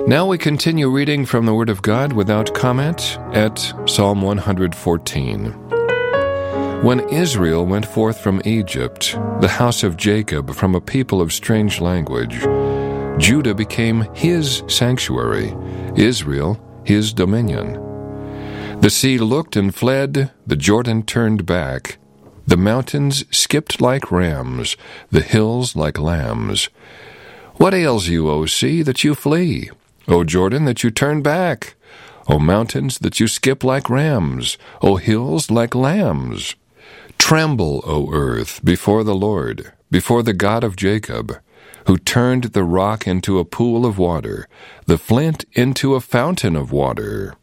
Now we continue reading from the Word of God without comment at Psalm 114. When Israel went forth from Egypt, the house of Jacob from a people of strange language, Judah became his sanctuary, Israel his dominion. The sea looked and fled, the Jordan turned back. The mountains skipped like rams, the hills like lambs. What ails you, O sea, that you flee? O Jordan, that you turn back? O mountains, that you skip like rams? O hills, like lambs? Tremble, O earth, before the Lord, before the God of Jacob, who turned the rock into a pool of water, the flint into a fountain of water.